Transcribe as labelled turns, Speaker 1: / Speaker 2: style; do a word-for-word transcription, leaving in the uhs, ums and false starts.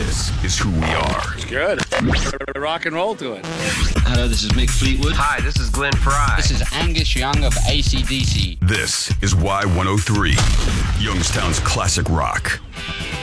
Speaker 1: This is who we are.
Speaker 2: It's good. Rock and roll to it.
Speaker 3: Hello, this is Mick Fleetwood.
Speaker 4: Hi, this is Glenn Fry.
Speaker 5: This is Angus Young of A C D C.
Speaker 1: This is Y one oh three, Youngstown's classic rock.